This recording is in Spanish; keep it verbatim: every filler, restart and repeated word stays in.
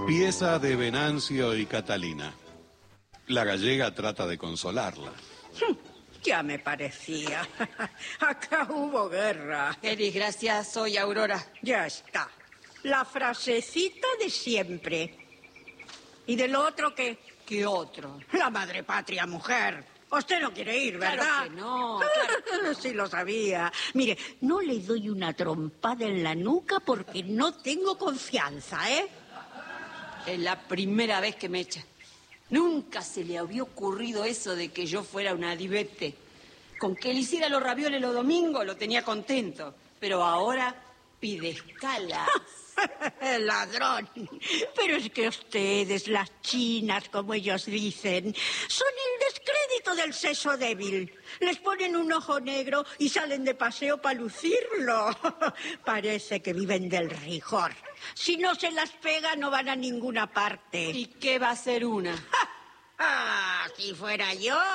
Pieza de Venancio y Catalina. La gallega trata de consolarla. Ya me parecía. Acá hubo guerra. Qué desgracia soy, Aurora. Ya está. La frasecita de siempre. ¿Y del otro qué? ¿Qué otro? La madre patria, mujer. Usted no quiere ir, ¿verdad? Claro que no, claro que no. Sí lo sabía. Mire, no le doy una trompada en la nuca porque no tengo confianza, ¿eh? Es la primera vez que me echa. Nunca se le había ocurrido eso de que yo fuera una divete. Con que él hiciera los ravioles los domingos lo tenía contento. Pero ahora pide escalas. Ladrón. Pero es que ustedes, las chinas, como ellos dicen, son el descrédito del sexo débil. Les ponen un ojo negro y salen de paseo para lucirlo. Parece que viven del rigor. Si no se las pega, no van a ninguna parte. ¿Y qué va a ser una? Ah, si fuera yo...